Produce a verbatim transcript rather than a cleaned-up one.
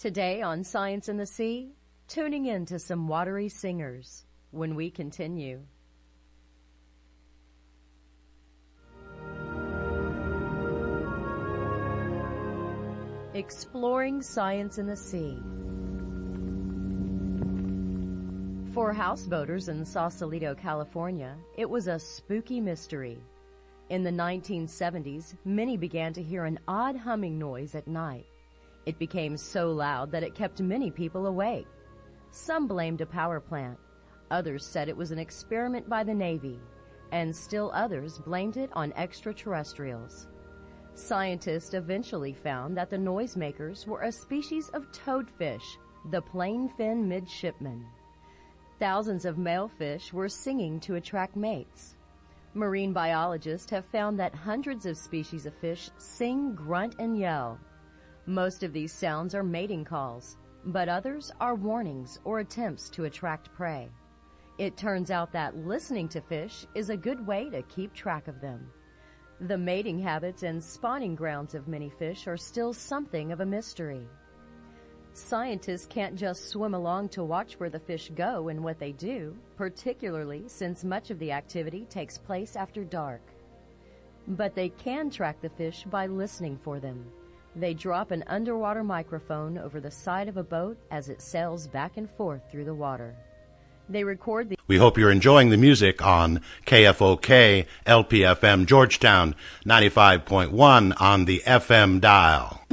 Today on Science in the Sea, tuning in to some watery singers when we continue. Exploring science in the sea. For houseboaters in Sausalito, California, it was a spooky mystery. In the nineteen seventies, many began to hear an odd humming noise at night. It became so loud that it kept many people awake. Some blamed a power plant. Others said it was an experiment by the Navy. And still others blamed it on extraterrestrials. Scientists eventually found that the noisemakers were a species of toadfish, the plainfin midshipman. Thousands of male fish were singing to attract mates. Marine biologists have found that hundreds of species of fish sing, grunt, and yell. Most of these sounds are mating calls, but others are warnings or attempts to attract prey. It turns out that listening to fish is a good way to keep track of them. The mating habits and spawning grounds of many fish are still something of a mystery. Scientists can't just swim along to watch where the fish go and what they do, particularly since much of the activity takes place after dark. But they can track the fish by listening for them. They drop an underwater microphone over the side of a boat as it sails back and forth through the water. They record the... We hope you're enjoying the music on K F O K L P F M Georgetown ninety-five point one on the F M dial.